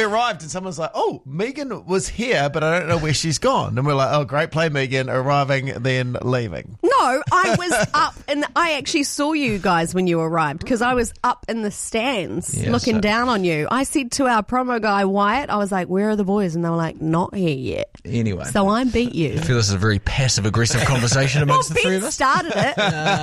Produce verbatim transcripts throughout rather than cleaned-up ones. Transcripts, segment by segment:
arrived and someone's like, oh, Megan was here, but I don't know where she's gone. And we're like, oh, great play, Megan, arriving, then leaving. No, I was up and I actually saw you guys when you arrived because I was up in the stands Yeah, looking so- down on you. I said to our promo guy, Wyatt, I was like, where are the boys? And they were like, not here yet. Anyway. So I beat you. I feel this is a very passive-aggressive conversation Well, amongst the three Ben of us. started it.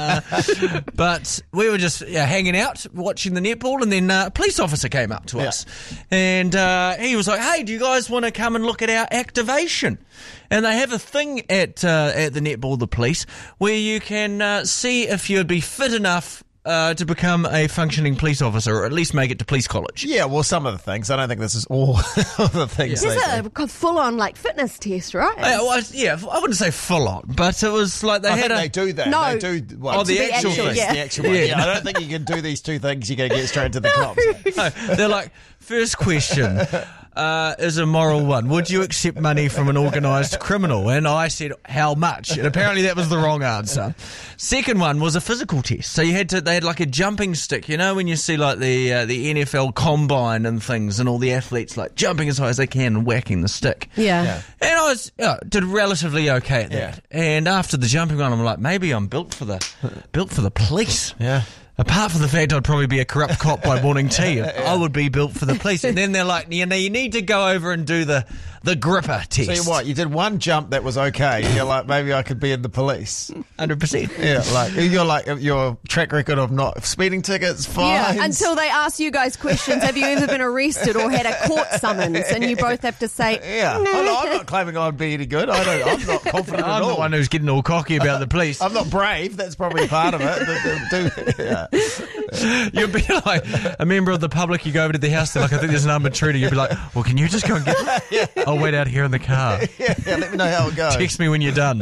Uh, but we were just yeah, hanging out, watching the netball, and then uh, a police officer came up to Yeah. us. And uh, he was like, hey, do you guys want to come and look at our activation? And they have a thing at uh, at the netball, the police, where you can uh, see if you'd be fit enough uh, to become a functioning police officer, or at least make it to police college. Yeah, well, some of the things. I don't think this is all of the things. This they is do. a full-on like fitness test, right? Uh, well, yeah, I wouldn't say full on, but it was like they I had think a... they do that. No. They do. Well, Oh, the the actual yes, thing. Yeah. the actual one. Yeah. Yeah, I don't think you can do these two things. You're going to get straight to the cops. No, they're like, first question uh, is a moral one. Would you accept money from an organised criminal? And I said, how much? And apparently that was the wrong answer. Second one was a physical test. So you had to, they had like a jumping stick. You know when you see like the uh, the N F L combine and things, and all the athletes like jumping as high as they can and whacking the stick. Yeah. Yeah. And I was uh, did relatively okay at that. Yeah. And after the jumping one, I'm like, maybe I'm built for the built for the police. Yeah. Apart from the fact I'd probably be a corrupt cop by morning tea, I would be built for the police. And then they're like, you know, you need to go over and do the, the gripper test. See what? You did one jump that was okay. You're like, maybe I could be in the police. one hundred percent. Yeah, like you're like your track record of not speeding tickets, fines. Yeah, until they ask you guys questions. Have you ever been arrested or had a court summons? And you both have to say, Yeah, no. I'm, not, I'm not claiming I'd be any good. I don't. I'm not confident I'm at the all. one who's getting all cocky about the police. I'm not brave. That's probably part of it. But, do, yeah. You'd be like a member of the public. You go over to the house, they're like, I think there's an armed intruder. You'd be like, well, can you just go and get I'll wait out here in the car. Yeah, yeah, let me know how it goes. Text me when you're done.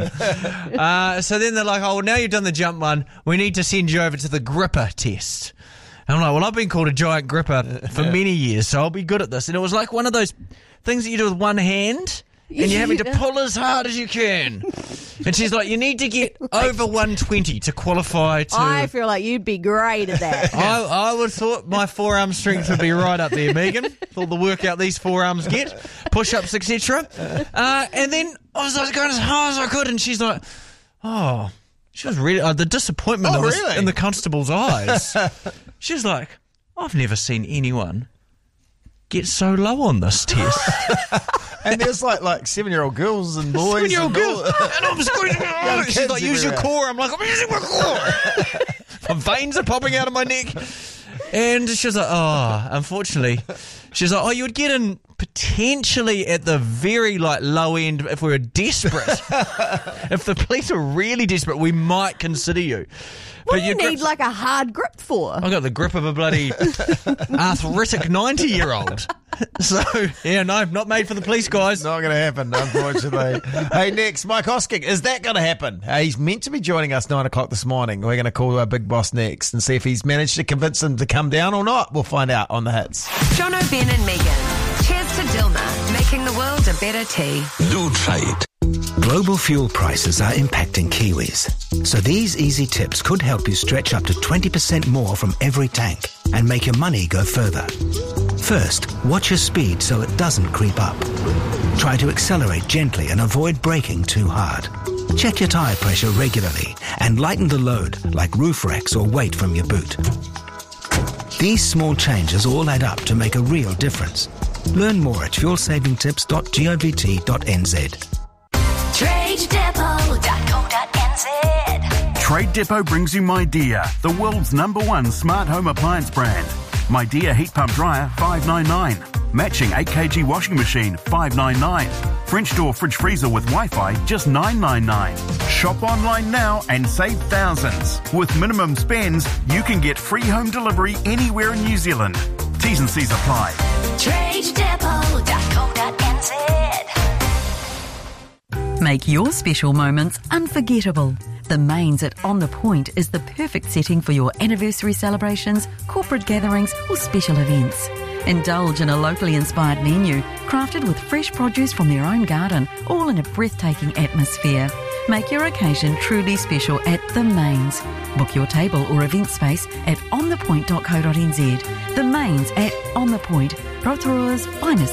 Uh, so then they're like, oh, well, now you've done the jump one, we need to send you over to the gripper test. And I'm like, well, I've been called a giant gripper for many years, so I'll be good at this. And it was like one of those things that you do with one hand, and you're having to pull as hard as you can. And she's like, you need to get over one twenty to qualify to... I feel like you'd be great at that. I, I would have thought my forearm strength would be right up there, Megan. With all the workout these forearms get, push-ups, et cetera. Uh, and then I was like going as hard as I could, and she's like, oh, she was really uh, the disappointment Oh, in, this- really? in the constable's eyes. She's like, I've never seen anyone get so low on this test. And there's like like seven year old girls and boys. Seven-year-old and girls, all- and I'm squeezing. Young She's kids like, use your everywhere. core. I'm like, I'm using my core. My veins are popping out of my neck. And she's like, oh, unfortunately. She's like, oh, you would get in potentially at the very like low end if we were desperate. If the police are really desperate, we might consider you. What do you your need grip's- like a hard grip for? I got the grip of a bloody arthritic ninety-year-old. So, yeah, no, not made for the police, guys. Not going to happen, unfortunately. Hey, next, Mike Hosking. Is that going to happen? Uh, he's meant to be joining us nine o'clock this morning. We're going to call our big boss next and see if he's managed to convince him to come down or not. We'll find out on the hits. Jono, Ben and Megan. Cheers to Dilma, making the world a better tea. Do try it. Global fuel prices are impacting Kiwis. So these easy tips could help you stretch up to twenty percent more from every tank and make your money go further. First, watch your speed so it doesn't creep up. Try to accelerate gently and avoid braking too hard. Check your tyre pressure regularly and lighten the load like roof racks or weight from your boot. These small changes all add up to make a real difference. Learn more at fuel saving tips dot govt dot n z. trade depot dot co dot n z. Trade Depot brings you MyDear, the world's number one smart home appliance brand. MyDear heat pump dryer, five ninety-nine. Matching eight kilogram washing machine, five ninety-nine. French door fridge freezer with Wi-Fi, just nine ninety-nine. Shop online now and save thousands. With minimum spends, you can get free home delivery anywhere in New Zealand. T's and C's apply. trade depot dot co dot n z. Make your special moments unforgettable. The Mains at On The Point is the perfect setting for your anniversary celebrations, corporate gatherings or special events. Indulge in a locally inspired menu crafted with fresh produce from their own garden, all in a breathtaking atmosphere. Make your occasion truly special at The Mains. Book your table or event space at on the point dot co dot n z. The Mains at On The Point, Rotorua's finest